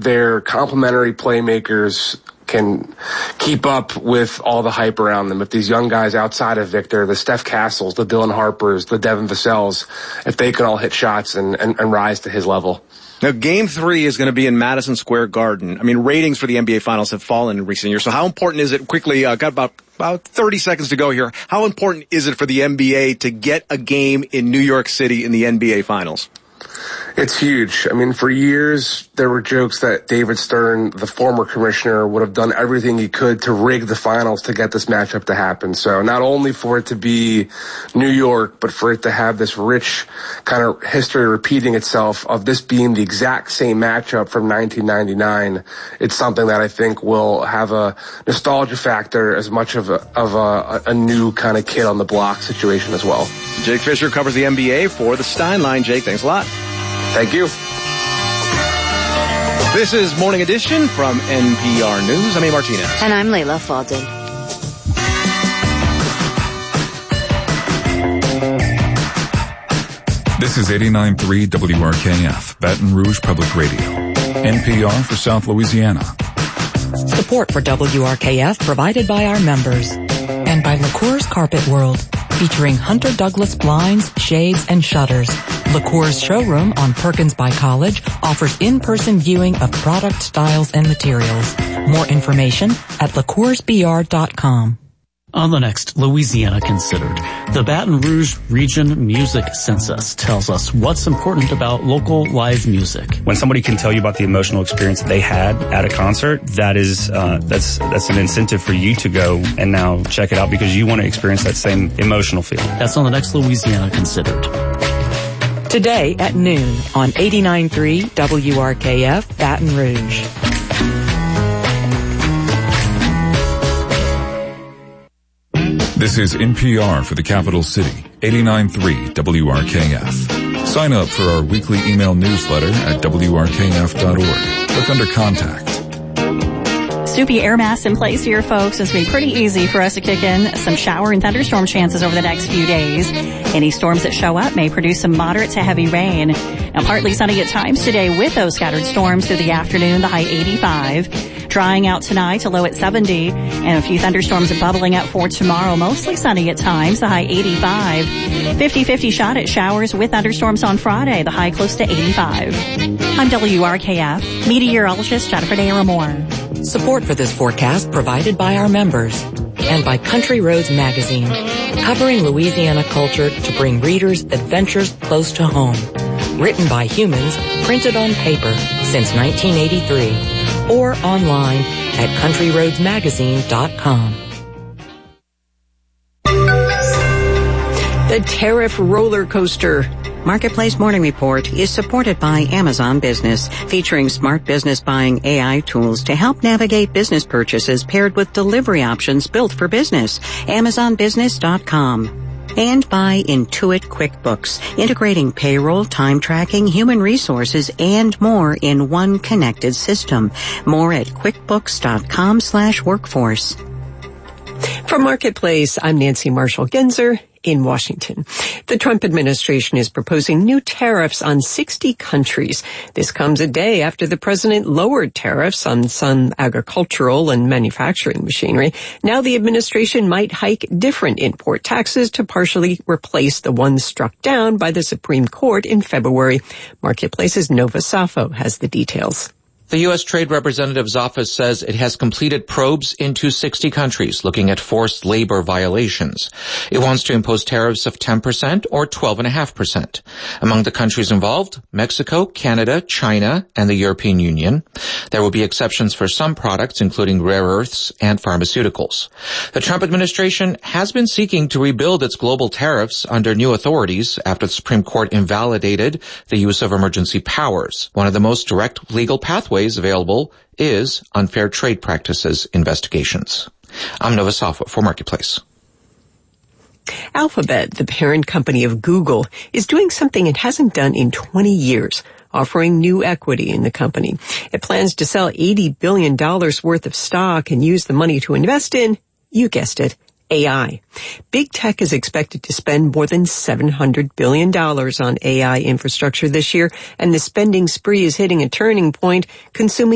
their complementary playmakers can keep up with all the hype around them. If these young guys outside of Victor, the Steph Castles, the Dylan Harpers, the Devin Vassell's, if they can all hit shots and rise to his level. Now, Game 3 is going to be in Madison Square Garden. I mean, ratings for the NBA Finals have fallen in recent years. So how important is it, quickly, got about 30 seconds to go here, how important is it for the NBA to get a game in New York City in the NBA Finals? It's huge. I mean, for years, there were jokes that David Stern, the former commissioner, would have done everything he could to rig the finals to get this matchup to happen. So not only for it to be New York, but for it to have this rich kind of history repeating itself of this being the exact same matchup from 1999, it's something that I think will have a nostalgia factor as much of a new kind of kid on the block situation as well. Jake Fisher covers the NBA for the Stein Line. Jake, thanks a lot. Thank you. This is Morning Edition from NPR News. I'm A. Martinez. And I'm Layla Faldin. This is 89.3 WRKF, Baton Rouge Public Radio. NPR for South Louisiana. Support for WRKF provided by our members and by LaCour's Carpet World, featuring Hunter Douglas blinds, shades, and shutters. LaCour's showroom on Perkins by College offers in-person viewing of product styles and materials. More information at LaCoursBR.com. On the next Louisiana Considered, the Baton Rouge Region Music Census tells us what's important about local live music. When somebody can tell you about the emotional experience they had at a concert, that's an incentive for you to go and now check it out because you want to experience that same emotional feeling. That's on the next Louisiana Considered. Today at noon on 89.3 WRKF Baton Rouge. This is NPR for the capital city, 89.3 WRKF. Sign up for our weekly email newsletter at WRKF.org. Look under Contact. Soupy air mass in place here, folks. It's going to be pretty easy for us to kick in some shower and thunderstorm chances over the next few days. Any storms that show up may produce some moderate to heavy rain. Now, partly sunny at times today with those scattered storms through the afternoon, the high 85. Drying out tonight, a low at 70. And a few thunderstorms bubbling up for tomorrow. Mostly sunny at times, the high 85. 50-50 shot at showers with thunderstorms on Friday, the high close to 85. I'm WRKF meteorologist Jennifer Naylor-Moore. Support for this forecast provided by our members and by Country Roads Magazine, covering Louisiana culture to bring readers adventures close to home. Written by humans, printed on paper since 1983, or online at countryroadsmagazine.com. The tariff roller coaster. Marketplace Morning Report is supported by Amazon Business, featuring smart business buying AI tools to help navigate business purchases paired with delivery options built for business. AmazonBusiness.com. And by Intuit QuickBooks, integrating payroll, time tracking, human resources, and more in one connected system. More at QuickBooks.com/workforce. From Marketplace, I'm Nancy Marshall-Genzer in Washington. The Trump administration is proposing new tariffs on 60 countries. This comes a day after the president lowered tariffs on some agricultural and manufacturing machinery. Now the administration might hike different import taxes to partially replace the ones struck down by the Supreme Court in February. Marketplace's Nova Safo has the details. The U.S. Trade Representative's office says it has completed probes into 60 countries looking at forced labor violations. It wants to impose tariffs of 10% or 12.5%. Among the countries involved, Mexico, Canada, China, and the European Union. There will be exceptions for some products, including rare earths and pharmaceuticals. The Trump administration has been seeking to rebuild its global tariffs under new authorities after the Supreme Court invalidated the use of emergency powers. One of the most direct legal pathways available is unfair trade practices investigations. I'm Nova Safo for Marketplace. Alphabet, the parent company of Google, is doing something it hasn't done in 20 years, offering new equity in the company. It plans to sell $80 billion worth of stock and use the money to invest in, you guessed it, AI. Big tech is expected to spend more than $700 billion on AI infrastructure this year, and the spending spree is hitting a turning point, consuming